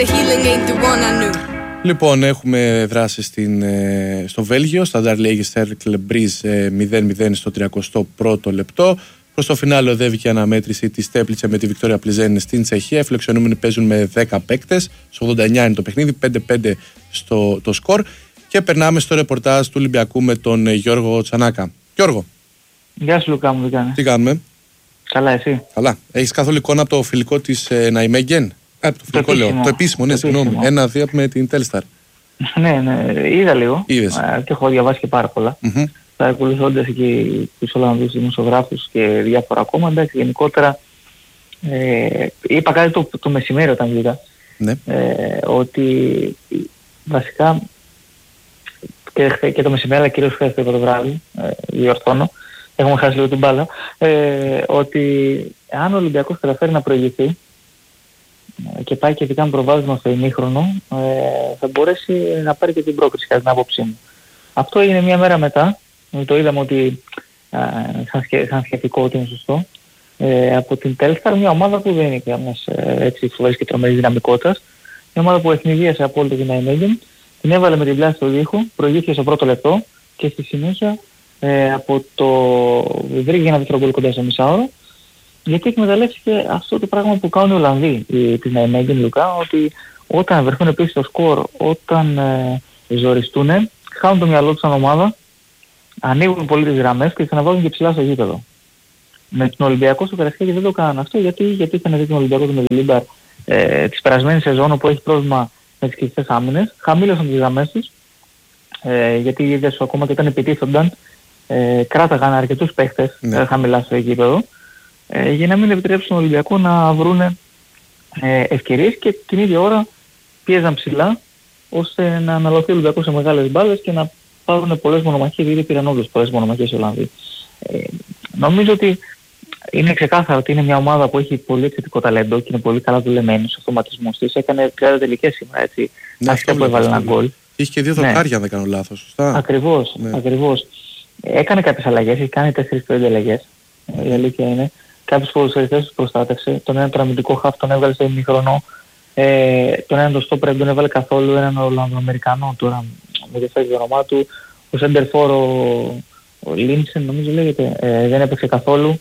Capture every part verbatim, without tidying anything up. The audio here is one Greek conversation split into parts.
Λοιπόν, έχουμε δράση στην, ε, στο Βέλγιο, Standard Liège Cercle Bruges μηδέν μηδέν στο τριακοστό πρώτο λεπτό. Προς το φινάλε οδεύει και η αναμέτρηση της Στέπλιτσε με τη Βικτόρια Πλιζέν στην Τσεχία. Οι φιλοξενούμενοι παίζουν με δέκα παίκτες. Στο ογδόντα εννιά είναι το παιχνίδι, πέντε πέντε στο το σκορ. Και περνάμε στο ρεπορτάζ του Ολυμπιακού με τον Γιώργο Τσανάκα. Γιώργο. Γεια σου Λουκά μου, τι κάνεις? Τι κάνουμε? Καλά, εσύ? Καλά. Έχεις καθόλου εικόνα από το φιλικό της ε, Ναϊμέγγεν? Α, το φιλικό λέω. Το επίσημο, ναι, συγγνώμη. Ένα δύο με την Τέλσταρ. Ναι, ναι, είδα λίγο. Είδες. Ε, και έχω διαβάσει και πάρα πολλά. Mm-hmm. Παρακολουθώντας εκεί τους Ολλανδούς δημοσιογράφους και διάφορα ακόμα, εντάξει, γενικότερα ε, είπα κάτι το, το μεσημέρι όταν βγήκα, ναι. ε, ότι βασικά και, και το μεσημέρι, αλλά κυρίως χθες το βράδυ, ε, διορθώνω, έχουμε χάσει λίγο την μπάλα, ε, ότι αν ο Ολυμπιακός καταφέρει να προηγηθεί και πάει και κάνει προβάδισμα στο ημίχρονο, ε, θα μπορέσει να πάρει και την πρόκριση κατά την άποψή μου. Αυτό έγινε μια μέρα μετά. Το είδαμε ότι α, σαν, σχε, σαν σχετικό ότι είναι σωστό. Ε, από την Τέλσταρ, μια ομάδα που δεν είναι καμιάς έτσι φοβερής και τρομερής δυναμικότητας. Μια ομάδα που εχνηδίασε απόλυτα την Ναϊμέγγεν, την έβαλε με την πλάση στο δίχο, προηγήθηκε στο πρώτο λεπτό και στη συνέχεια ε, από το βρήκε ένα δεύτερο γκολ κοντά στο μισάωρο, γιατί εκμεταλλεύτηκε αυτό το πράγμα που κάνουν οι Ολλανδοί της Ναϊμέγγεν, Λουκά, ότι όταν βρεθούν επίσης στο σκορ, όταν ε, ζοριστούν, χάνουν το μυαλό τους σαν ομάδα, ανοίγουν πολύ τις γραμμές και ξαναβάζουν και ψηλά στο γήπεδο. Με τον Ολυμπιακό στο Καραϊσκάκι δεν το κάνουν αυτό, γιατί, γιατί είχαν δει τον Ολυμπιακό του Μεδιλίμπαρ ε, της περασμένης σεζόν, όπου έχει πρόβλημα με τις κλειστές άμυνες, χαμήλωσαν τις γραμμές τους, ε, γιατί οι ίδιες ακόμα και όταν επιτίθονταν, ε, κράταγαν αρκετούς παίχτες ναι. ε, χαμηλά στο γήπεδο, ε, για να μην επιτρέψουν τον Ολυμπιακό να βρουν ε, ευκαιρίες και την ίδια ώρα πίεζαν ψηλά, ώστε να αναλωθεί ο Ολυμπιακός σε μεγάλες μπάλες και να πάρουν πολλές μονομαχίες, γιατί πήραν όντως πολλές μονομαχίες οι Ολλανδοί. Ε, νομίζω ότι είναι ξεκάθαρο ότι είναι μια ομάδα που έχει πολύ εξαιρετικό ταλέντο και είναι πολύ καλά δουλεμένη στους αυτοματισμούς της. Έκανε τριάντα τελικές σήμερα, έτσι, ναι, αυτό που έβαλε ένα γκολ. Είχε και δύο δοκάρια, ναι. αν δεν κάνω λάθος, σωστά. Ακριβώς, ναι. ακριβώς. Έκανε κάποιες αλλαγές, έχει κάνει τέσσερις πέντε αλλαγές. Mm. Η αλήθεια είναι. Κάποιους ποδοσφαιριστές τους προστάτευσε. Τον έναν τον αμυντικό χαφ τον έβγαλε στο ημίχρονο. Ε, τον έναν τον στόπερ δεν τον έβαλε καθόλου. Έναν Ολλανδοαμερικανό τώρα, με διαφέρει το όνομά του. Ο Σέντερφορ, ο Λίντσεν νομίζω λέγεται, ε, δεν έπαιξε καθόλου.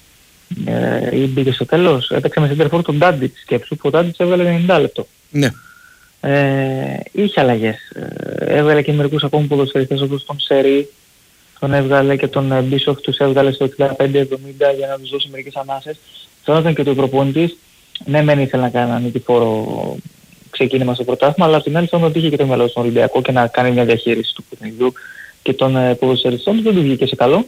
Ε, ή μπήκε στο τέλος. Έπαιξε με Σέντερφορ τον Τάντιτς, σκέψου που ο Τάντιτς έβγαλε ενενήντα λεπτό. Ναι. Ε, είχε αλλαγές. Ε, έβγαλε και μερικούς ακόμα ποδοσφαιριστές όπως τον Σερί, τον έβγαλε και τον Μπίσοφ, τους έβγαλε στο εξήντα πέντε εβδομήντα για να τους δώσει μερικές ανάσες. Φαίνονταν και το προπονητής, ναι μεν ήθελε να κάνει ένα νικηφόρο ξεκίνημα στο πρωτάθλημα, αλλά από την άλλη φαίνονταν ότι είχε και το μυαλό στον Ολυμπιακό και να κάνει μια διαχείριση του παιχνιδιού και των ε, ποδοσφαιριστών. Δεν του βγήκε σε καλό.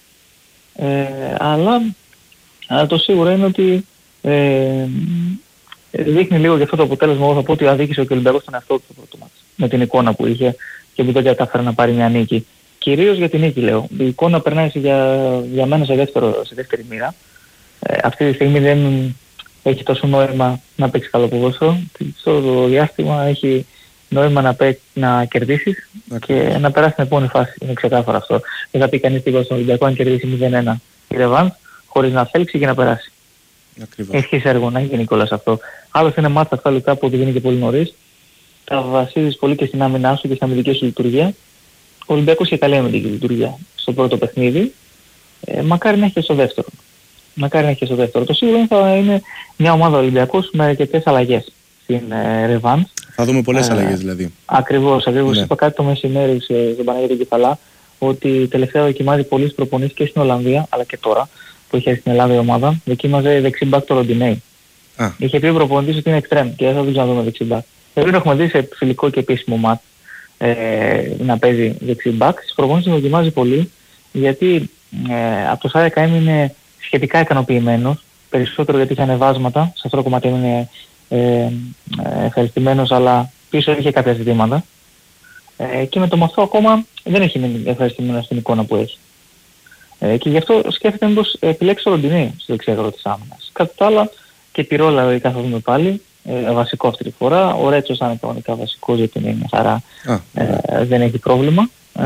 Ε, αλλά, αλλά το σίγουρο είναι ότι ε, δείχνει λίγο για αυτό το αποτέλεσμα. Εγώ θα πω ότι αδίκησε ο Ολυμπιακός στον εαυτό του το πρώτο μάτς. Με την εικόνα που είχε και που δεν κατάφερε να πάρει μια νίκη. Κυρίως για την νίκη λέω. Η εικόνα περνάει για, για μένα σε, δεύτερο, σε δεύτερη μοίρα. Ε, αυτή τη στιγμή δεν έχει τόσο νόημα να παίξει καλό ποδόσφαιρο. Στο διάστημα έχει νόημα να, παί, να κερδίσεις okay. και να περάσει την επόμενη φάση. Είναι ξεκάθαρο αυτό. Δεν θα πει κανείς τίποτα στον Ολυμπιακό αν κερδίσει μηδέν ένα η ρεβάνς χωρίς να θέλξει και να περάσει. Έχεις έργο να γίνει κιόλας αυτό. Άλλωστε είναι μάτσα αυτά λεπτά που δεν είναι και πολύ νωρίς. Τα βασίζεις πολύ και στην άμυνά σου και στην αμυντική σου λειτουργία. Ο Ολυμπιακός είχε καλή αμυντική λειτουργία στο πρώτο παιχνίδι. Ε, μακάρι να έχει και στο δεύτερο. Μακάρι να έχει και στο δεύτερο. Το σίγουρο θα είναι μια ομάδα Ολυμπιακός με αρκετές αλλαγές στην ε, ρεβάνς. Θα δούμε πολλές ε, αλλαγές δηλαδή. Ακριβώς, ακριβώς. Ναι. Είπα κάτι το μεσημέρι στον Παναγιώτη Κεφαλά, ότι τελευταία δοκιμάζει πολλές προπονήσεις και στην Ολλανδία, αλλά και τώρα που είχε στην Ελλάδα η ομάδα, δοκίμαζε δεξιμπάκ το Ροντινέι. Είχε πει ο προπονητής ότι είναι εξτρέμ και δεν θα δούμε δούμε δεξιμπάκ. Δεν έχουμε δει σε φιλικό και επίσημο μάτ ε, να παίζει δεξιμπάκ. Στις προπονήσεις δοκιμάζει πολύ, γιατί ε, από το Σάρακα έμεινε σχετικά ικανοποιημένος, περισσότερο γιατί είχε ανεβάσματα, σε αυτό το κομμάτι έμεινε ε, ε, ευχαριστημένος, αλλά πίσω είχε κάποια ζητήματα. Ε, και με το μαθό ακόμα δεν έχει μείνει ευχαριστημένος στην εικόνα που έχει. Ε, και γι' αυτό σκέφτεται μήπως επιλέξει το Ροντινέι στο δεξιάκρο της άμυνας. Κάτι το άλλο και Πυρόλα λογικά θα δούμε πάλι, ε, βασικό αυτή τη φορά. Ο Ρέτσος θα είναι κανονικά βασικός γιατί είναι μια χαρά, ε, δεν έχει πρόβλημα. Ε,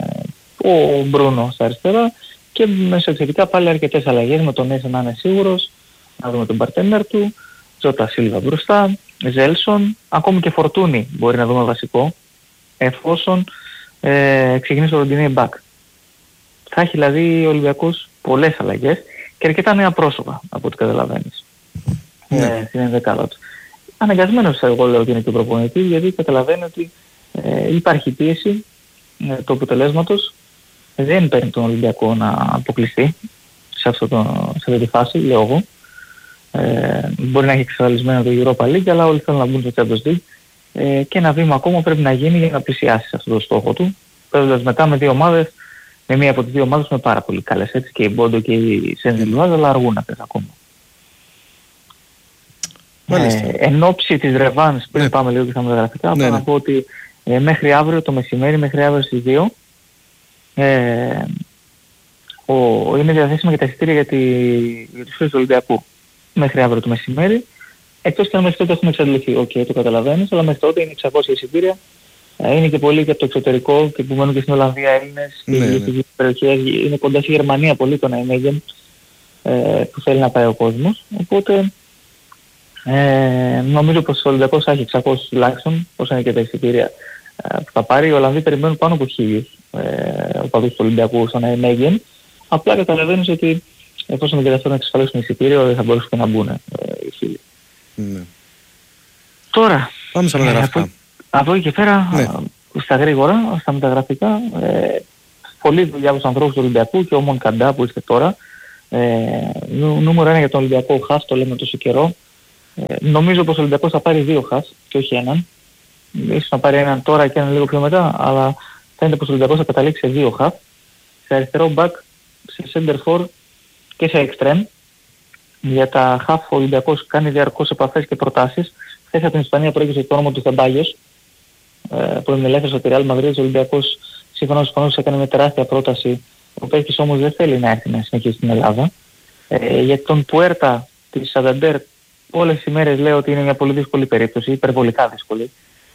ο Μπρούνο στα αριστερά και μεσοεξαιρετικά πάλι αρκετές αλλαγές με τον Έσαι να είναι σίγουρος, να δούμε τον παρτένερ του, Τζότα Σίλβα μπροστά, Ζέλσον, ακόμη και Φορτούνι μπορεί να δούμε βασικό, εφόσον ε, ξεκινήσει ο Ροντινέι μπακ. Θα έχει δηλαδή ο Ολυμπιακός πολλές αλλαγές και αρκετά νέα πρόσωπα από ό,τι καταλαβαίνεις. Ναι. Ε, στην ενδεκάδα του. Αναγκασμένος εγώ λέω ότι είναι και ο προπονητής, γιατί καταλαβαίνει ότι ε, υπάρχει πίεση ε, του αποτελέσματος. Δεν παίρνει τον Ολυμπιακό να αποκλειστεί σε, αυτό το, σε αυτή τη φάση, λέω εγώ. Ε, μπορεί να έχει εξασφαλισμένο το Europa League, αλλά όλοι θέλουν να μπουν στο Champions League ε, και ένα βήμα ακόμα πρέπει να γίνει για να πλησιάσει σε αυτό το στόχο του, παίζοντας μετά με δύο ομάδες, με μία από τις δύο ομάδες με πάρα πολύ καλές, έτσι, και η Μπόντο και η Σεντζελουάζ, αλλά αργούν αυτές ακόμα. Ε, εν όψη της ρεβάνς, πριν ναι. πάμε λίγο και στα μεταγραφικά, ναι, ναι. να πω ότι ε, μέχρι αύριο το μεσημέρι, μέχρι αύριο στις δύο, ε, ο, είναι διαθέσιμα και τα εισιτήρια για, τη, για τους φίλους του Ολυμπιακού. Μέχρι αύριο το μεσημέρι, εκτός και αν μέχρι τότε έχουμε εξαντληθεί. Οκ, okay, το καταλαβαίνεις, αλλά μέχρι τότε είναι εξακόσια εισιτήρια. Ε, είναι και πολλοί και από το εξωτερικό και που μένουν και στην Ολλανδία Έλληνες, ναι, και στις περιοχές, είναι κοντά στη Γερμανία πολύ το Ναϊμέγεν ε, που θέλει να πάει ο κόσμος. Οπότε ε, νομίζω πως ο Ολυμπιακός θα έχει εξακόσια τουλάχιστον, όσο είναι και τα εισιτήρια ε, που θα πάρει. Οι Ολλανδοί περιμένουν πάνω από χίλιους ε, οπαδούς του Ολυμπιακού στο Ναϊμέγεν. Απλά καταλαβαίνεις ότι εφόσον δεν καταφέρουν να εξασφαλίσουν εισιτήριο, δεν θα μπορούσαν και να μπουν ε, οι φίλοι. Ναι. Τώρα, πάμε στα μεταγραφικά. Ε, από εκεί και πέρα, ναι. στα γρήγορα, στα μεταγραφικά, ε, πολλή δουλειά από τους ανθρώπους του Ολυμπιακού και ο Μονκαντά που είστε τώρα. Ε, νου, νούμερο ένα για τον Ολυμπιακό χαφ, το λέμε τόσο καιρό. Ε, νομίζω πως ο Ολυμπιακός θα πάρει δύο χαφ και όχι έναν. Ίσως να πάρει έναν τώρα και έναν λίγο πιο μετά, αλλά φαίνεται πως ο Ολυμπιακός θα καταλήξει σε δύο χαφ. Σε αριστερό back, σε center for και σε extreme. Για τα half ο Ολυμπιακός κάνει διαρκώς επαφές και προτάσεις. Χθες από την Ισπανία προέκυψε το όνομα του Θεμπάγιος, που είναι ελεύθερος από τη Real Madrid. Ο Ολυμπιακός σύμφωνα με τους Ισπανούς έκανε μια τεράστια πρόταση. Ο παίκτης όμως δεν θέλει να έρθει να συνεχίσει στην Ελλάδα. Ε, για τον Πουέρτα της Σανταντέρ όλες τις ημέρες λέω ότι είναι μια πολύ δύσκολη περίπτωση, υπερβολικά δύσκολη.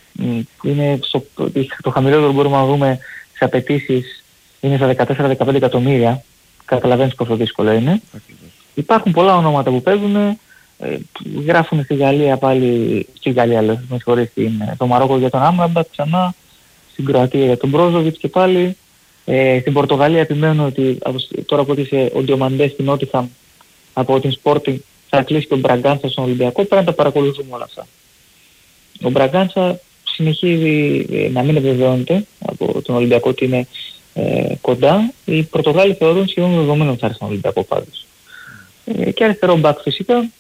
Είναι στο, το χαμηλότερο που μπορούμε να δούμε σε απαιτήσεις είναι στα δεκατέσσερα με δεκαπέντε εκατομμύρια. Καταλαβαίνεις πόσο δύσκολο είναι. Ακριβώς. Υπάρχουν πολλά ονόματα που παίζουν. Ε, γράφουν στη Γαλλία πάλι, στη Γαλλία λέω, με συγχωρείς, στο Μαρόκο για τον Άμραμπατ ξανά, στην Κροατία για τον Μπρόζοβιτς και πάλι. Ε, στην Πορτογαλία επιμένουν ότι τώρα που είσαι ο Διομαντές στην Νότιχαμ από την Sporting θα κλείσει και ο Μπραγκάντσα στον Ολυμπιακό, πρέπει να τα παρακολουθούμε όλα αυτά. Ο Μπραγκάντσα συνεχίζει ε, να μην επιβεβαιώνεται από τον Ολυμπιακό ότι είναι ε, κοντά. Οι Πορτογάλοι θεωρούν σχεδόν δεδομένο ότι θα έρθει στον Ολυμπιακό πάντως. Ε, και αριστερό μπακ φυσικά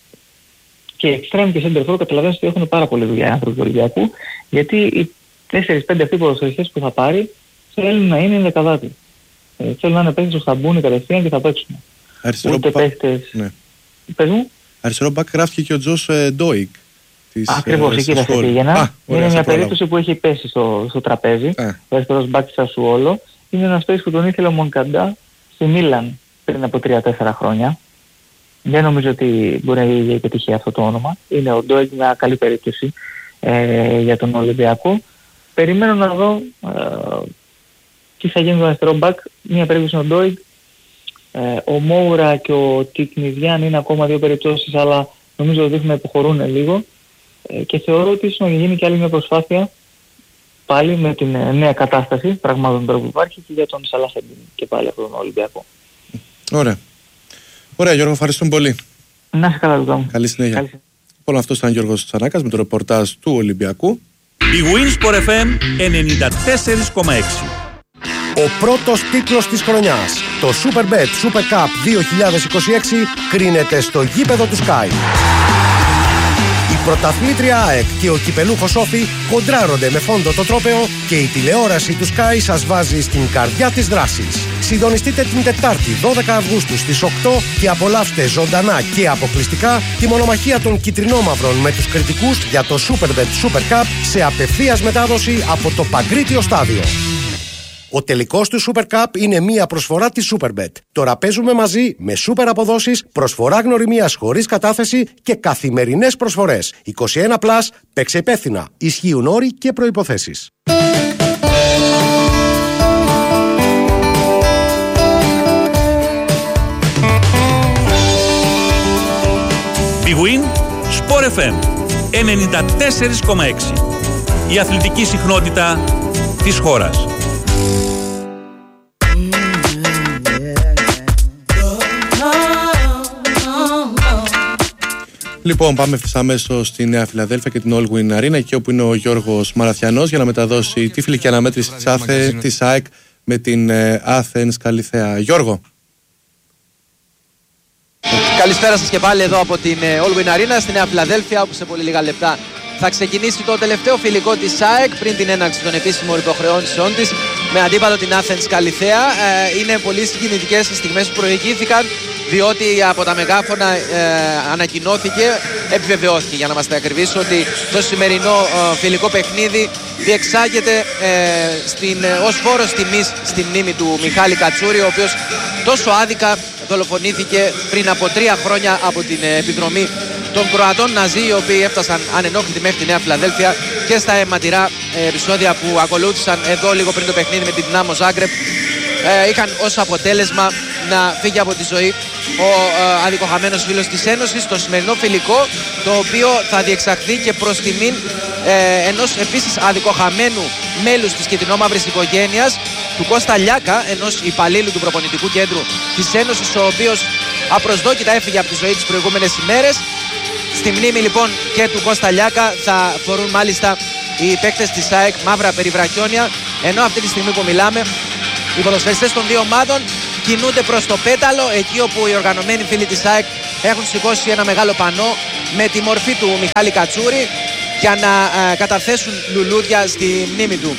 και extreme και center for καταλαβαίνεις ότι έχουν πάρα πολύ δουλειά οι άνθρωποι του Ολυμπιακού, γιατί οι τέσσερις πέντε αυτοί ποδοσφαιριστές που θα πάρει θέλουν να είναι ενδεκαδάτοι. Ε, θέλουν να είναι παίκτες που θα μπουν κατευθείαν και θα παίξουν. Αριστερό ούτε μπακ, παίκτες... ναι. Πες μου. Αριστερό μπακ γράφηκε και ο Τζος ε, Ντόικ. Ακριβώς, εκεί θα σε πήγαινα. Είναι μια περίπτωση που έχει πέσει στο, στο τραπέζι. Α. Ο αριστερός μπακ της Ασουόλο είναι ένας παίκτης που τον ήθελε ο Μονκαντά στη Μίλαν πριν από τρία τέσσερα χρόνια. Δεν νομίζω ότι μπορεί να επιτυχεί αυτό το όνομα. Είναι ο Ντόικ μια καλή περίπτωση ε, για τον Ολυμπιακό. Περιμένω να δω ε, τι θα γίνει με τον αριστερό μπακ. Μια περίπτωση είναι ο Ντόικ. Ε, ο Μόουρα και ο Τικνιδιάν είναι ακόμα δύο περιπτώσεις, αλλά νομίζω ότι δείχνουν να υποχωρούν λίγο. Ε, και θεωρώ ότι ίσως να γίνει και άλλη μια προσπάθεια πάλι με την ε, νέα κατάσταση πραγμάτων που υπάρχει και για τον Σαλάχεντιν και πάλι από τον Ολυμπιακό. Ωραία. Ωραία Γιώργο, ευχαριστούμε πολύ. Να είσαι καλά, Λουκά. Καλή συνέχεια. Καλή... Λοιπόν, αυτός ήταν Γιώργος Τσανάκας με το ρεπορτάζ του Ολυμπιακού. Η Winsport εφ εμ ενενήντα τέσσερα κόμμα έξι. Ο πρώτος τίτλος της χρονιάς, το Superbet Super Cup δύο χιλιάδες είκοσι έξι, κρίνεται στο γήπεδο του Sky. Η πρωταθλήτρια ΑΕΚ και ο κυπελούχος Όφη κοντράρονται με φόντο το τρόπαιο και η τηλεόραση του Sky σας βάζει στην καρδιά της δράσης. Συντονιστείτε την Τετάρτη δώδεκα Αυγούστου στις οκτώ και απολαύστε ζωντανά και αποκλειστικά τη μονομαχία των κιτρινόμαυρων με τους κριτικούς για το Superbet Super Cup σε απευθείας μετάδοση από το Παγκρίτιο Στάδιο. Ο τελικός του Super Cup είναι μία προσφορά της Superbet. Τώρα παίζουμε μαζί με super αποδόσεις, προσφορά γνωριμίας χωρίς κατάθεση και καθημερινές προσφορές. είκοσι ένα συν, παίξε υπεύθυνα. Ισχύουν όροι και προϋποθέσεις. Big Win Sport εφ εμ. ενενήντα τέσσερα κόμμα έξι. Η αθλητική συχνότητα της χώρας. Λοιπόν, πάμε ευθύς αμέσως στη Νέα Φιλαδέλφια και την All Win Arena, εκεί όπου είναι ο Γιώργος Μαραθιανός για να μεταδώσει τη φιλική αναμέτρηση της, ΑΘΕ, της ΑΕΚ με την Athens Καλιθέα. Γιώργο. Καλησπέρα σας και πάλι εδώ από την All Win Arena στη Νέα Φιλαδέλφια, όπου σε πολύ λίγα λεπτά θα ξεκινήσει το τελευταίο φιλικό της ΑΕΚ πριν την έναρξη των επίσημων υποχρεώσεων της με αντίπαλο την Athens Καλιθέα. Ε, είναι πολύ συγκινητικές οι στιγμές που προηγήθηκαν, διότι από τα μεγάφωνα ε, ανακοινώθηκε, επιβεβαιώθηκε για να είμαστε ακριβείς, ότι το σημερινό ε, φιλικό παιχνίδι διεξάγεται ε, στην, ε, ως φόρος τιμής στη μνήμη του Μιχάλη Κατσούρη, ο οποίος τόσο άδικα δολοφονήθηκε πριν από τρία χρόνια από την ε, επιδρομή των Κροατών Ναζί, οι οποίοι έφτασαν ανενόχλητοι μέχρι τη Νέα Φιλαδέλφια, και στα αιματηρά ε, επεισόδια που ακολούθησαν εδώ λίγο πριν το παιχνίδι με την Δυνάμο Ζάγκρεπ ε, είχαν ως αποτέλεσμα να φύγει από τη ζωή ο ε, αδικοχαμένος φίλος της Ένωσης. Το σημερινό φιλικό, το οποίο θα διεξαχθεί και προς τιμήν ε, ενός επίσης αδικοχαμένου μέλους της κιτρινόμαυρης οικογένειας, του Κώστα Λιάκα, ενός υπαλλήλου του προπονητικού κέντρου της Ένωσης, ο οποίος απροσδόκητα έφυγε από τη ζωή τις προηγούμενες ημέρες. Στη μνήμη λοιπόν και του Κώστα Λιάκα θα φορούν μάλιστα οι παίκτες της ΑΕΚ μαύρα περιβραχιόνια, ενώ αυτή τη στιγμή που μιλάμε οι ποδοσφαιριστές των δύο ομάδων κινούνται προς το πέταλο, εκεί όπου οι οργανωμένοι φίλοι της ΑΕΚ έχουν σηκώσει ένα μεγάλο πανό με τη μορφή του Μιχάλη Κατσούρη για να ε, καταθέσουν λουλούδια στη μνήμη του.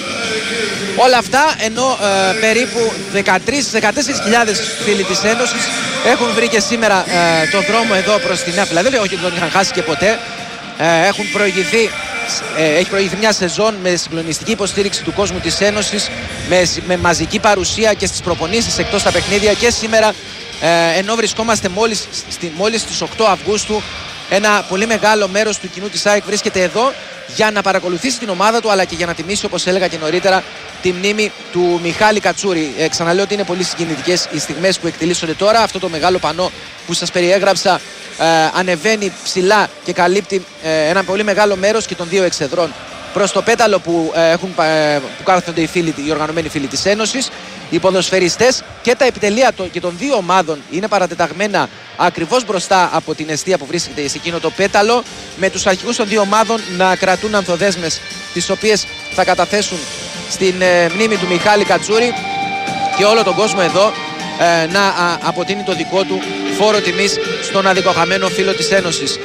Όλα αυτά ενώ ε, περίπου δεκατρείς με δεκατέσσερις χιλιάδες φίλοι της Ένωσης έχουν βρει και σήμερα ε, τον δρόμο εδώ προς τη Νέα Φιλαδέλφια, όχι ότι τον είχαν χάσει και ποτέ. Ε, έχουν προηγηθεί, ε, έχει προηγηθεί μια σεζόν με συγκλονιστική υποστήριξη του κόσμου της Ένωσης, με, με μαζική παρουσία και στις προπονήσεις εκτός τα παιχνίδια, και σήμερα ε, ενώ βρισκόμαστε μόλις, στη, μόλις στις οκτώ Αυγούστου, ένα πολύ μεγάλο μέρος του κοινού της ΑΕΚ βρίσκεται εδώ για να παρακολουθήσει την ομάδα του, αλλά και για να τιμήσει, όπως έλεγα και νωρίτερα, τη μνήμη του Μιχάλη Κατσούρη. Ε, ξαναλέω ότι είναι πολύ συγκινητικές οι στιγμές που εκτελήσονται τώρα. Αυτό το μεγάλο πανό που σας περιέγραψα ε, ανεβαίνει ψηλά και καλύπτει ε, ένα πολύ μεγάλο μέρος και των δύο εξεδρών προς το πέταλο που, ε, έχουν, ε, που κάθονται οι, φίλοι, οι οργανωμένοι φίλοι της Ένωσης. Οι ποδοσφαιριστές και τα επιτελεία και των δύο ομάδων είναι παρατεταγμένα ακριβώς μπροστά από την εστία που βρίσκεται σε εκείνο το πέταλο, με τους αρχηγούς των δύο ομάδων να κρατούν ανθοδέσμες, τις οποίες θα καταθέσουν στην ε, μνήμη του Μιχάλη Κατσούρη, και όλο τον κόσμο εδώ ε, να α, αποτείνει το δικό του φόρο τιμής στον αδικοχαμένο φίλο της Ένωσης.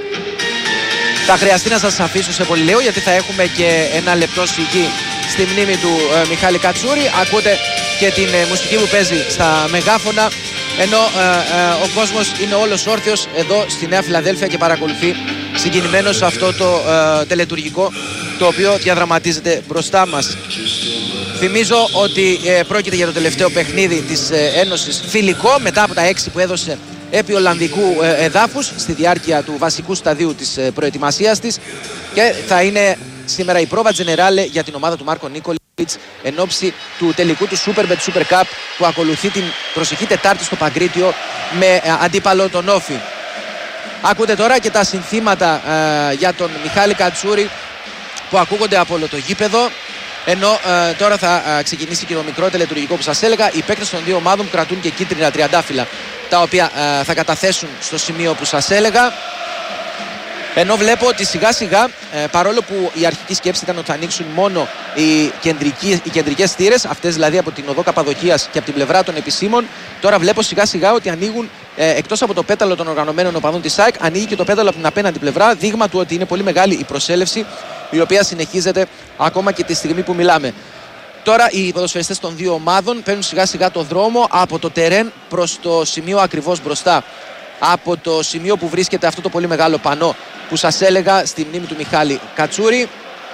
Θα χρειαστεί να σας αφήσω σε πολύ λίγο, γιατί θα έχουμε και ένα λεπτό σιγή στη μνήμη του ε, Μιχάλη Κατσούρη. Ακούτε και την ε, μουσική που παίζει στα μεγάφωνα, ενώ ε, ε, ο κόσμος είναι όλος όρθιος εδώ στη Νέα Φιλαδέλφια και παρακολουθεί συγκινημένος αυτό το ε, τελετουργικό, το οποίο διαδραματίζεται μπροστά μας. Θυμίζω ότι ε, πρόκειται για το τελευταίο παιχνίδι της ε, Ένωσης φιλικό, μετά από τα έξι που έδωσε επί Ολλανδικού ε, εδάφους στη διάρκεια του βασικού σταδίου της ε, προετοιμασίας της, και θα είναι σήμερα η πρόβα τζενεράλε για την ομάδα του Μάρκο Νίκολιτς εν ώψη του τελικού του SuperBet Super Cup που ακολουθεί την προσεχή Τετάρτη στο Παγκρίτιο με ε, αντίπαλο τον Όφη. Ακούτε τώρα και τα συνθήματα ε, για τον Μιχάλη Κατσούρη που ακούγονται από όλο το γήπεδο, ενώ ε, τώρα θα ε, ξεκινήσει και το μικρό τελετουργικό που σας έλεγα. Οι παίκτες των δύο ομάδων κρατούν και κίτρινα τριαντάφυλλα, τα οποία ε, θα καταθέσουν στο σημείο που σας έλεγα. Ενώ βλέπω ότι σιγά σιγά, ε, παρόλο που η αρχική σκέψη ήταν ότι θα ανοίξουν μόνο οι, κεντρικοί, οι κεντρικές θύρες, αυτές δηλαδή από την οδό Καπαδοκίας και από την πλευρά των επισήμων, τώρα βλέπω σιγά σιγά ότι ανοίγουν, ε, εκτός από το πέταλο των οργανωμένων οπαδών της ΑΕΚ, ανοίγει και το πέταλο από την απέναντι πλευρά, δείγμα του ότι είναι πολύ μεγάλη η προσέλευση, η οποία συνεχίζεται ακόμα και τη στιγμή που μιλάμε. Τώρα οι ποδοσφαιριστές των δύο ομάδων παίρνουν σιγά σιγά το δρόμο από το τερέν προς το σημείο ακριβώς μπροστά, από το σημείο που βρίσκεται αυτό το πολύ μεγάλο πανό που σας έλεγα στη μνήμη του Μιχάλη Κατσούρη.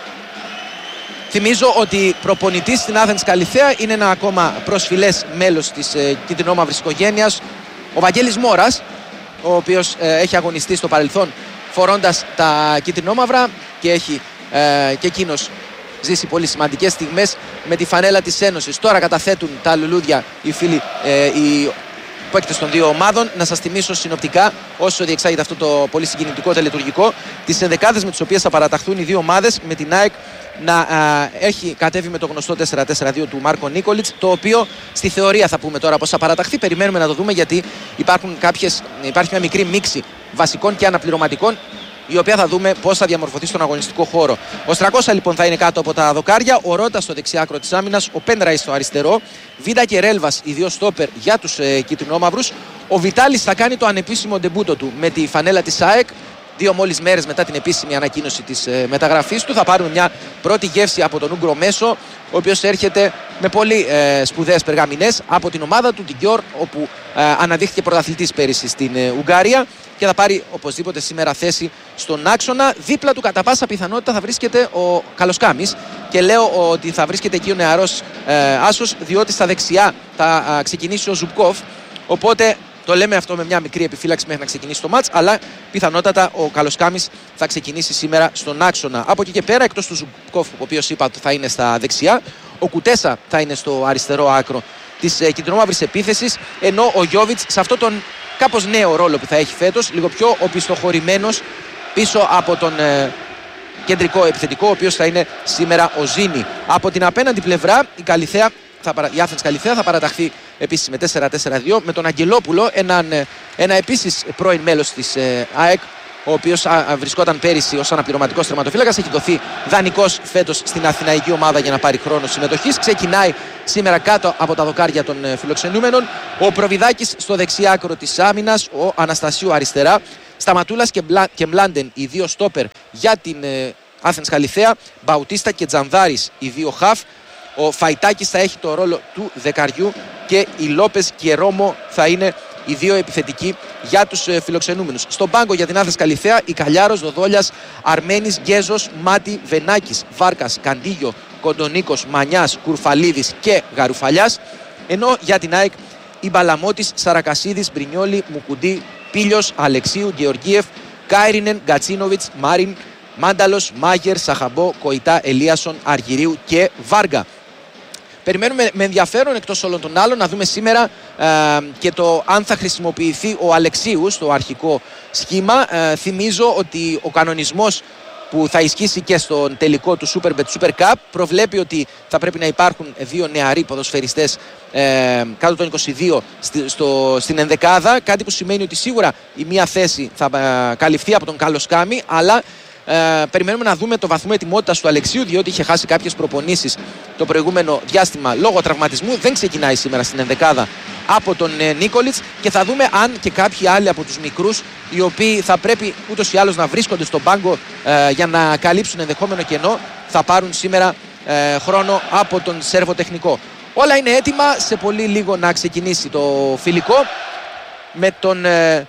Θυμίζω ότι προπονητής στην Athens Καλιθέα είναι ένα ακόμα προσφυλές μέλος της ε, κίτρινο-μαύρης οικογένειας, ο Βαγγέλης Μόρας, ο οποίος ε, έχει αγωνιστεί στο παρελθόν φορώντας τα κίτρινο-μαύρα και έχει ε, και εκείνος ζήσει πολύ σημαντικές στιγμές με τη φανέλα της Ένωσης. Τώρα καταθέτουν τα λουλούδια οι φίλοι, ε, οι παίκτες των δύο ομάδων. Να σας θυμίσω συνοπτικά, όσο διεξάγεται αυτό το πολύ συγκινητικό τελετουργικό, τις ενδεκάδες με τις οποίες θα παραταχθούν οι δύο ομάδες, με την ΑΕΚ να α, έχει κατέβει με το γνωστό τέσσερα τέσσερα δύο του Μάρκο Νίκολιτς, το οποίο στη θεωρία θα πούμε τώρα πώς θα παραταχθεί. Περιμένουμε να το δούμε, γιατί υπάρχουν κάποιες, υπάρχει μια μικρή μίξη βασικών και αναπληρωματικών, η οποία θα δούμε πώς θα διαμορφωθεί στον αγωνιστικό χώρο. Ο Στρακώσα λοιπόν θα είναι κάτω από τα δοκάρια, ο Ρότα στο δεξιάκρο της άμυνας, ο Πένραη στο αριστερό, Βίντα και Ρέλβας οι δύο στόπερ για τους ε, κίτρινόμαυρους. Ο Βιτάλης θα κάνει το ανεπίσημο ντεμπούτο του με τη φανέλα της ΑΕΚ. Δύο μόλις μέρες μετά την επίσημη ανακοίνωση της ε, μεταγραφής του, θα πάρουμε μια πρώτη γεύση από τον Ούγκρο Μέσο, ο οποίος έρχεται με πολύ ε, σπουδαίες περγαμηνές από την ομάδα του, την Γκιόρ, όπου ε, αναδείχθηκε πρωταθλητής πέρυσι στην ε, Ουγγαρία, και θα πάρει οπωσδήποτε σήμερα θέση στον άξονα. Δίπλα του κατά πάσα πιθανότητα θα βρίσκεται ο Καλοσκάμης, και λέω ότι θα βρίσκεται εκεί ο νεαρός ε, άσος, διότι στα δεξιά θα ε, ξεκινήσει ο Ζουμπκόφ, οπότε το λέμε αυτό με μια μικρή επιφύλαξη μέχρι να ξεκινήσει το μάτς, αλλά πιθανότατα ο Καλοσκάμης θα ξεκινήσει σήμερα στον άξονα. Από εκεί και πέρα, εκτός του Ζουμπκόφ, ο οποίος είπα ότι θα είναι στα δεξιά, ο Κουτέσα θα είναι στο αριστερό άκρο της ε, κυτρινόμαυρης επίθεσης, ενώ ο Γιώβιτς σε αυτό τον κάπως νέο ρόλο που θα έχει φέτος, λίγο πιο οπισθοχωρημένος πίσω από τον ε, κεντρικό επιθετικό, ο οποίος θα είναι σήμερα ο Ζήνη. Από την απέναντι πλευρά η Καλιθέα, θα παρα... η Άθενς Καλιθέα θα παραταχθεί επίσης με τέσσερα τέσσερα δύο, με τον Αγγελόπουλο, έναν, ένα επίσης πρώην μέλος της ε, ΑΕΚ, ο οποίος α, α, βρισκόταν πέρυσι ως αναπληρωματικός τερματοφύλακας, έχει δοθεί δανεικός φέτος στην αθηναϊκή ομάδα για να πάρει χρόνο συμμετοχής. Ξεκινάει σήμερα κάτω από τα δοκάρια των ε, φιλοξενούμενων. Ο Προβιδάκης στο δεξί άκρο της άμυνας, ο Αναστασίου αριστερά, Σταματούλας και, Μπλα... και Μλάντεν οι δύο στόπερ για την ε, Άθενς Καλιθέα, Μπαουτίστα και Τζανδάρης οι δύο χαφ. Ο Φαϊτάκης θα έχει το ρόλο του δεκαριού και οι Λόπες και Ρώμο θα είναι οι δύο επιθετικοί για τους ε, φιλοξενούμενους. Στον πάγκο για την Άθενς Καλιθέα, η Καλιάρος, Δοδόλιας, Αρμένης, Γκέζος, Μάτι, Βενάκης, Βάρκας, Καντίγιο, Κοντονίκος, Μανιάς, Κουρφαλίδης και Γαρουφαλιάς. Ενώ για την ΑΕΚ η Μπαλαμότης, Σαρακασίδης, Μπρινιόλη, Μουκουντή, Πίλιος, Αλεξίου, Γεωργίεφ, Κάιρινεν, Γκατσίνοβιτς, Μάριν, Μάνταλος, Μάγερ, Σαχαμπό, Κοϊτά, Ελίασον, Αργυρίου και Βάργα. Περιμένουμε με ενδιαφέρον, εκτός όλων των άλλων, να δούμε σήμερα ε, και το αν θα χρησιμοποιηθεί ο Αλεξίου στο αρχικό σχήμα. Ε, θυμίζω ότι ο κανονισμός που θα ισχύσει και στον τελικό του Superbet Super Cup προβλέπει ότι θα πρέπει να υπάρχουν δύο νεαροί ποδοσφαιριστές ε, κάτω των είκοσι δύο στη, στο, στην ενδεκάδα, κάτι που σημαίνει ότι σίγουρα η μία θέση θα ε, καλυφθεί από τον Καλοσκάμη, αλλά Ε, περιμένουμε να δούμε το βαθμό ετοιμότητας του Αλεξίου, διότι είχε χάσει κάποιες προπονήσεις το προηγούμενο διάστημα λόγω τραυματισμού. Δεν ξεκινάει σήμερα στην ενδεκάδα από τον ε, Νίκολιτς, και θα δούμε αν και κάποιοι άλλοι από τους μικρούς, οι οποίοι θα πρέπει ούτως ή άλλως να βρίσκονται στον πάγκο ε, για να καλύψουν ενδεχόμενο κενό, θα πάρουν σήμερα ε, χρόνο από τον Σέρβο τεχνικό. Όλα είναι έτοιμα, σε πολύ λίγο να ξεκινήσει το φιλικό, με τον ε,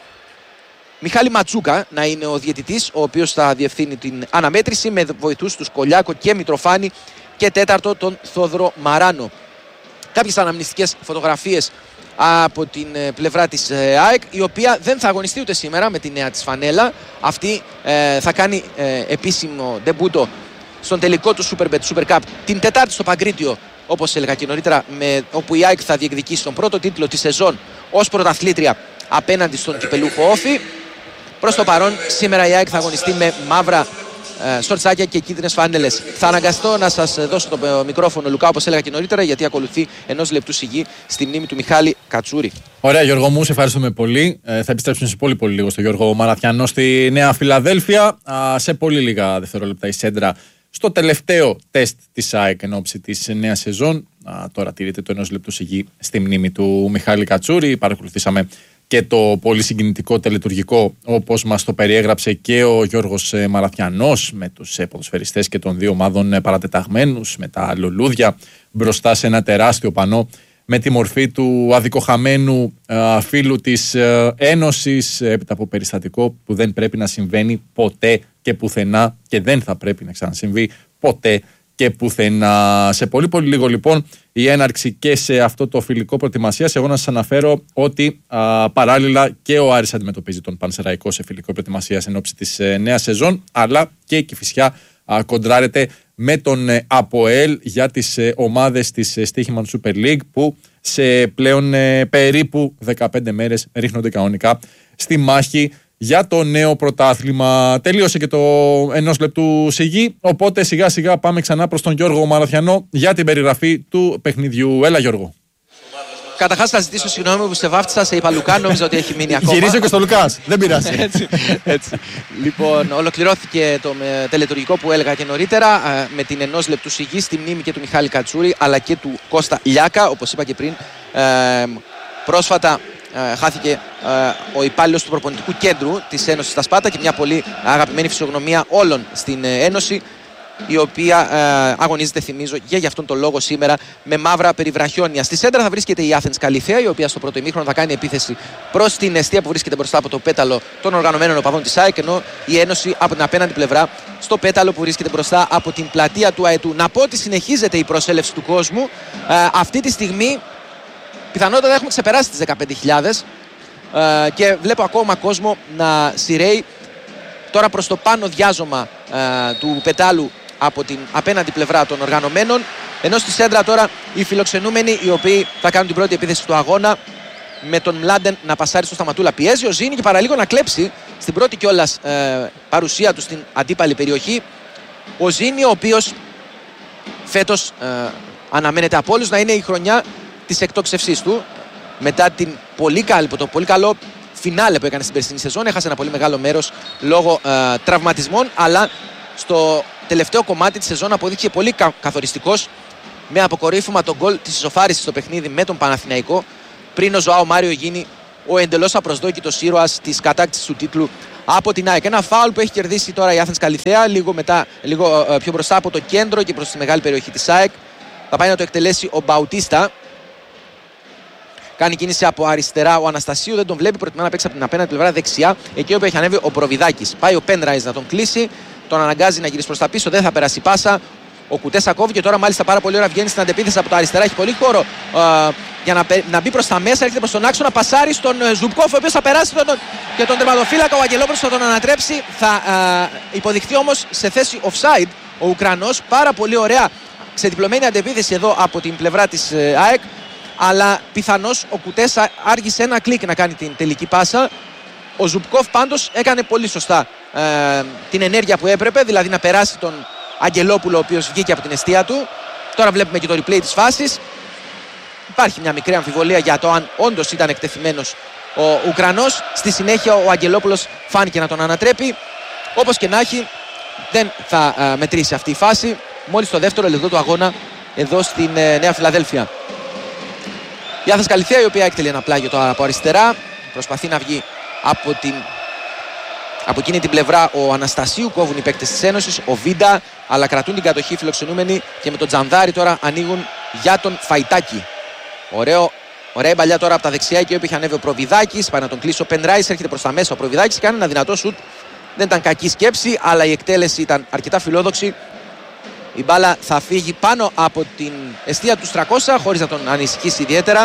Μιχάλη Ματσούκα να είναι ο διαιτητής, ο οποίος θα διευθύνει την αναμέτρηση, με βοηθούς τους Κολιάκο και Μητροφάνη, και τέταρτο τον Θόδωρο Μαράνο. Κάποιες αναμνηστικές φωτογραφίες από την πλευρά της ΑΕΚ, η οποία δεν θα αγωνιστεί ούτε σήμερα με τη νέα της φανέλα. Αυτή ε, θα κάνει ε, επίσημο ντεμπούτο στον τελικό του Superbet Super Cup την Τετάρτη στο Παγκρίτιο, όπως έλεγα και νωρίτερα, με, όπου η ΑΕΚ θα διεκδικήσει τον πρώτο τίτλο της σεζόν ως πρωταθλήτρια απέναντι στον κυπελούχο Όφη. Προς το παρόν, σήμερα η ΑΕΚ θα αγωνιστεί με μαύρα ε, σορτσάκια και κίτρινες φάνελες. Θα αναγκαστώ να σας δώσω το μικρόφωνο, Λουκά, όπως έλεγα και νωρίτερα, γιατί ακολουθεί ενός λεπτού σιγή στη μνήμη του Μιχάλη Κατσούρη. Ωραία, Γιώργο μου, σε ευχαριστούμε πολύ. Ε, θα επιστρέψουμε σε πολύ πολύ λίγο στο Γιώργο Μαραθιανό στη Νέα Φιλαδέλφια. Α, σε πολύ λίγα δευτερόλεπτα η Σέντρα στο τελευταίο τεστ της ΑΕΚ εν ώψη της νέας σεζόν. Α, τώρα τηρείται το ενός λεπτού σιγή στη μνήμη του Μιχάλη Κατσούρη. Παρακολουθήσαμε και το πολύ συγκινητικό τελετουργικό, όπως μας το περιέγραψε και ο Γιώργος Μαραθιανός, με τους ποδοσφαιριστές και των δύο ομάδων παρατεταγμένους, με τα λουλούδια μπροστά σε ένα τεράστιο πανό με τη μορφή του αδικοχαμένου α, φίλου της α, Ένωσης, έπειτα από περιστατικό που δεν πρέπει να συμβαίνει ποτέ και πουθενά, και δεν θα πρέπει να ξανασυμβεί ποτέ και πουθενά. Σε πολύ πολύ λίγο λοιπόν η έναρξη και σε αυτό το φιλικό προετοιμασίας. Εγώ να σας αναφέρω ότι α, παράλληλα και ο Άρης αντιμετωπίζει τον Πανσεραϊκό σε φιλικό προετοιμασίας εν ώψη της ε, νέας σεζόν, αλλά και η Κηφισιά α, κοντράρεται με τον ε, ΑΠΟΕΛ για τις ε, ομάδες της ε, στοίχημαν Super League, που σε πλέον ε, περίπου δεκαπέντε μέρες ρίχνονται κανονικά στη μάχη για το νέο πρωτάθλημα. Τελείωσε και το ενός λεπτού σιγή, οπότε σιγά σιγά πάμε ξανά προς τον Γιώργο Μαραθιανό για την περιγραφή του παιχνιδιού. Έλα Γιώργο. Καταρχάς θα ζητήσω συγγνώμη που σε βάφτισα, σε είπα Λουκά, νόμιζα ότι έχει μείνει ακόμα. Γυρίζω και στο Λουκάς, δεν πειράζει. έτσι, έτσι. Λοιπόν, ολοκληρώθηκε το τελετουργικό που έλεγα και νωρίτερα με την ενός λεπτού σιγή στη μνήμη και του Μιχάλη Κατσούρη αλλά και του Κώστα Λιάκα. Όπως είπα και πριν, ε, πρόσφατα ε, χάθηκε ε, ο υπάλληλος του προπονητικού κέντρου της Ένωσης στα Σπάτα και μια πολύ αγαπημένη φυσιογνωμία όλων στην ε, Ένωση, η οποία ε, αγωνίζεται, θυμίζω, και για αυτόν τον λόγο σήμερα με μαύρα περιβραχιόνια. Στη σέντρα θα βρίσκεται η Athens Καλιθέα, η οποία στο πρώτο ημίχρονο θα κάνει επίθεση προς την εστία που βρίσκεται μπροστά από το πέταλο των οργανωμένων οπαδών της ΑΕΚ, ενώ η Ένωση από την απέναντι πλευρά στο πέταλο που βρίσκεται μπροστά από την πλατεία του Αετού. Να πω ότι συνεχίζεται η προσέλευση του κόσμου. Ε, αυτή τη στιγμή πιθανότατα έχουμε ξεπεράσει τις δεκαπέντε χιλιάδες ε, και βλέπω ακόμα κόσμο να σειραίει τώρα προς το πάνω διάζωμα ε, του πετάλου από την απέναντι πλευρά των οργανωμένων, ενώ στη σέντρα τώρα οι φιλοξενούμενοι, οι οποίοι θα κάνουν την πρώτη επίθεση του αγώνα, με τον Μλάντεν να πασάρει στο Σταματούλα. Πιέζει ο Ζήνη και παραλίγο να κλέψει στην πρώτη κιόλας ε, παρουσία του στην αντίπαλη περιοχή. Ο Ζήνη, ο οποίος φέτος ε, αναμένεται από όλους να είναι η χρονιά της εκτόξευσής του, μετά την πολύ καλή, το πολύ καλό φινάλε που έκανε στην περσινή σεζόν. Έχασε ένα πολύ μεγάλο μέρος λόγω ε, τραυματισμών, αλλά στο τελευταίο κομμάτι της σεζόν αποδείχθηκε πολύ κα- καθοριστικός με αποκορύφωμα τον γκολ της ισοφάρισης στο παιχνίδι με τον Παναθηναϊκό, πριν ο Ζωάο Μάριο γίνει ο εντελώς απροσδόκητος ήρωας της κατάκτησης του τίτλου από την ΑΕΚ. Ένα φάουλ που έχει κερδίσει τώρα η Athens Καλιθέα, λίγο, μετά, λίγο ε, πιο μπροστά από το κέντρο και προς τη μεγάλη περιοχή της ΑΕΚ. Θα πάει να το εκτελέσει ο Μπαουτίστα. Κάνει κίνηση από αριστερά ο Αναστασίου, δεν τον βλέπει, προτιμά να παίξει από την απέναντι πλευρά δεξιά, εκεί όπου έχει ανέβει ο Προβιδάκης. Πάει ο Πένραις να τον κλείσει, τον αναγκάζει να γυρίσει προς τα πίσω, δεν θα περάσει πάσα. Ο Κουτέσα κόβει και τώρα μάλιστα πάρα πολύ ώρα βγαίνει στην αντεπίθεση από το αριστερά. Έχει πολύ χώρο ε, για να, να μπει προς τα μέσα. Έρχεται προς τον άξονα, πασάρει στον ε, Ζουμπκόφ, ο οποίος θα περάσει τον, και τον τερματοφύλακα. Ο Αγγελόπουλος θα τον ανατρέψει. Θα ε, υποδειχθεί όμως σε θέση offside ο Ουκρανός. Πάρα πολύ ωραία ξεδιπλωμένη αντεπίθεση εδώ από την πλευρά της ε, ΑΕΚ. Αλλά πιθανώς ο Κουτέσα άργησε ένα κλικ να κάνει την τελική πάσα. Ο Ζουμπκόφ πάντως έκανε πολύ σωστά ε, την ενέργεια που έπρεπε, δηλαδή να περάσει τον Αγγελόπουλο, ο οποίος βγήκε από την εστία του. Τώρα βλέπουμε και το replay της φάσης. Υπάρχει μια μικρή αμφιβολία για το αν όντως ήταν εκτεθειμένος ο Ουκρανός. Στη συνέχεια ο Αγγελόπουλος φάνηκε να τον ανατρέπει. Όπως και να έχει, δεν θα ε, μετρήσει αυτή η φάση. Μόλις το δεύτερο λεπτό του αγώνα εδώ στην ε, Νέα Φιλαδέλφια. Η Athens Καλιθέα, η οποία έκτελε ένα πλάγιο τώρα από αριστερά, προσπαθεί να βγει από, την... από εκείνη την πλευρά ο Αναστασίου. Κόβουν οι παίκτες της Ένωσης, ο Βίντα, αλλά κρατούν την κατοχή φιλοξενούμενοι και με τον Τζανδάρη τώρα ανοίγουν για τον Φαϊτάκη. Ωραίο, ωραία μπαλιά τώρα από τα δεξιά και όπου είχε ανέβει ο Προβιδάκης. Πάει να τον κλείσει ο Πενράις, έρχεται προς τα μέσα ο Προβιδάκης, κάνει ένα δυνατό σουτ. Δεν ήταν κακή σκέψη, αλλά η εκτέλεση ήταν αρκετά φιλόδοξη. Η μπάλα θα φύγει πάνω από την εστία του τριακόσια χωρίς να τον ανησυχήσει ιδιαίτερα.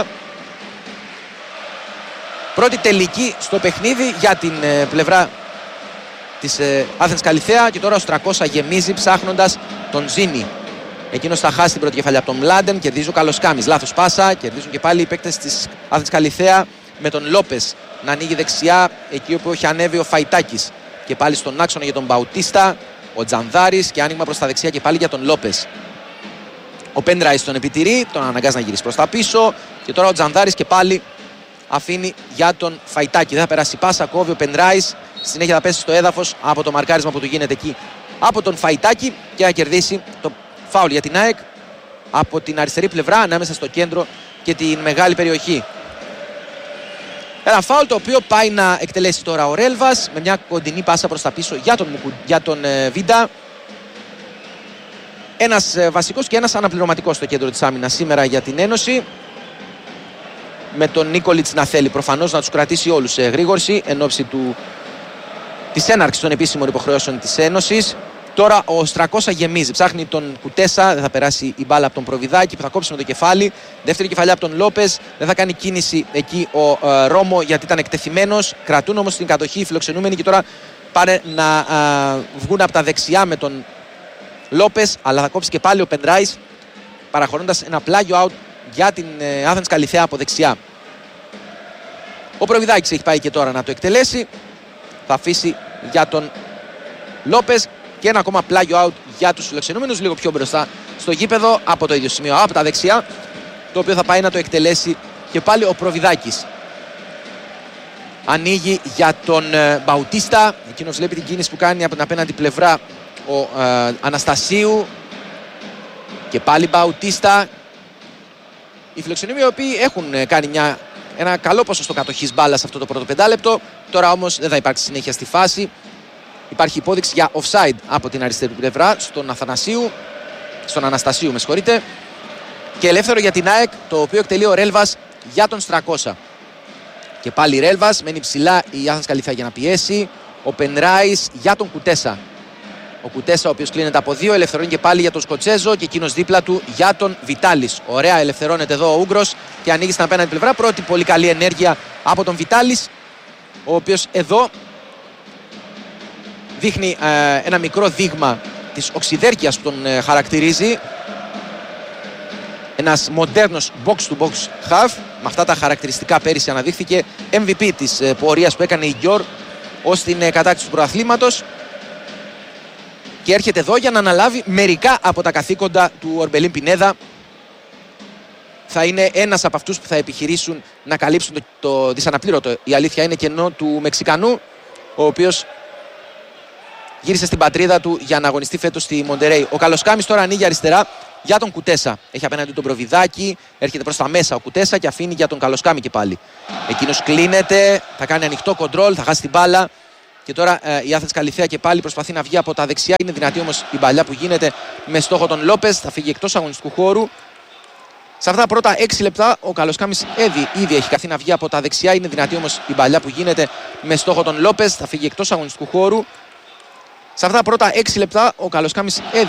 Πρώτη τελική στο παιχνίδι για την ε, πλευρά της ε, Athens Καλιθέα και τώρα ο τριακόσια γεμίζει ψάχνοντας τον Ζήνη. Εκείνος θα χάσει την πρώτη κεφαλιά από τον Μλάντεν, κερδίζει ο Καλοσκάμης. Λάθος πάσα, κερδίζουν και πάλι οι παίκτες της Athens Καλιθέα με τον Λόπες να ανοίγει δεξιά εκεί όπου έχει ανέβει ο Φαϊτάκης. Και πάλι στον άξονα για τον Μπαουτίστα. Ο Τζανδάρης και άνοιγμα προς τα δεξιά και πάλι για τον Λόπες. Ο Πένραις τον επιτηρεί, τον αναγκάζει να γυρίσει προς τα πίσω. Και τώρα ο Τζανδάρης και πάλι αφήνει για τον Φαϊτάκη. Δεν θα περάσει πάσα, κόβει ο Πένραις. Συνέχεια θα πέσει στο έδαφος από το μαρκάρισμα που του γίνεται εκεί από τον Φαϊτάκη και να κερδίσει το φάουλ για την ΑΕΚ από την αριστερή πλευρά ανάμεσα στο κέντρο και την μεγάλη περιοχή. Ένα φάουλ το οποίο πάει να εκτελέσει τώρα ο Ρέλβας με μια κοντινή πάσα προς τα πίσω για τον, για τον ε, Βίντα. Ένας ε, βασικός και ένας αναπληρωματικός στο κέντρο της άμυνας σήμερα για την Ένωση. Με τον Νίκολιτς να θέλει προφανώς να τους κρατήσει όλους σε γρήγορση εν ώψη του, της έναρξης των επίσημων υποχρεώσεων της Ένωσης. Τώρα ο Στρακόσα γεμίζει, ψάχνει τον Κουτέσα, δεν θα περάσει η μπάλα από τον Προβιδάκη που θα κόψει με το κεφάλι. Δεύτερη κεφαλιά από τον Λόπες, δεν θα κάνει κίνηση εκεί ο ε, Ρώμο γιατί ήταν εκτεθειμένος. Κρατούν όμως την κατοχή οι φιλοξενούμενοι και τώρα πάνε να ε, βγουν από τα δεξιά με τον Λόπες, αλλά θα κόψει και πάλι ο Πενράις παραχωρώντας ένα πλάγιο out για την Athens Καλιθέα από δεξιά. Ο Προβιδάκης έχει πάει και τώρα να το εκτελέσει. Θα αφήσει για τον Λόπες και ένα ακόμα πλάγιο out για τους φιλοξενούμενους, λίγο πιο μπροστά στο γήπεδο από το ίδιο σημείο, από τα δεξιά, το οποίο θα πάει να το εκτελέσει και πάλι ο Προβιδάκης. Ανοίγει για τον ε, Μπαουτίστα, εκείνος βλέπει την κίνηση που κάνει από την απέναντι πλευρά ο ε, Αναστασίου και πάλι Μπαουτίστα. Οι φιλοξενούμενοι οι οποίοι έχουν ε, κάνει μια, ένα καλό ποσοστό κατοχής μπάλας αυτό το πρώτο πεντάλεπτο. Τώρα όμως δεν θα υπάρξει συνέχεια στη φάση. Υπάρχει υπόδειξη για offside από την αριστερή πλευρά στον Αθανασίου, στον Αναστασίου με συγχωρείτε, και ελεύθερο για την ΑΕΚ, το οποίο εκτελεί ο Ρέλβας για τον Στρακώσα. Και πάλι Ρέλβας, μένει ψηλά η Athens Καλιθέα για να πιέσει. Ο Πενράης για τον Κουτέσα. Ο Κουτέσα ο οποίος κλείνεται από δύο, ελευθερώνει και πάλι για τον Σκοτσέζο και εκείνος δίπλα του για τον Βιτάλης. Ωραία, ελευθερώνεται εδώ ο Ούγκρος και ανοίγει στην απέναντι πλευρά. Πρώτη πολύ καλή ενέργεια από τον Βιτάλης, ο οποίος εδώ δείχνει ε, ένα μικρό δείγμα της οξυδέρκειας που τον ε, χαρακτηρίζει. Ένας μοντέρνος box-to-box half. Με αυτά τα χαρακτηριστικά πέρυσι αναδείχθηκε εμ βι πι της ε, πορείας που έκανε η Γιόρ ως την ε, κατάκτηση του πρωταθλήματος. Και έρχεται εδώ για να αναλάβει μερικά από τα καθήκοντα του Ορμπελίν Πινέδα. Θα είναι ένας από αυτούς που θα επιχειρήσουν να καλύψουν το, το δυσαναπλήρωτο, η αλήθεια είναι, κενό του Μεξικανού, ο οποίος γύρισε στην πατρίδα του για να αγωνιστεί φέτος στη Μοντερέι. Ο Καλοσκάμης τώρα ανοίγει αριστερά για τον Κουτέσα. Έχει απέναντι τον Προβιδάκη, έρχεται προς τα μέσα ο Κουτέσα και αφήνει για τον Καλοσκάμη και πάλι. Εκείνος κλείνεται, θα κάνει ανοιχτό κοντρόλ, θα χάσει την μπάλα. Και τώρα ε, η Athens Καλιθέα και πάλι προσπαθεί να βγει από τα δεξιά. Είναι δυνατή όμως η μπαλιά που γίνεται με στόχο τον Λόπες. Θα φύγει εκτός αγωνιστικού χώρου. Σε αυτά τα πρώτα έξι λεπτά ο Καλοσκάμης ήδη, ήδη έχει καθίσει να βγει από τα δεξιά. Είναι δυνατή όμως η μπαλιά που γίνεται με στόχο τον Λόπες. Θα φύγει εκτός αγωνιστικού χώρου. Σε αυτά τα πρώτα έξι λεπτά ο Καλοσκάμης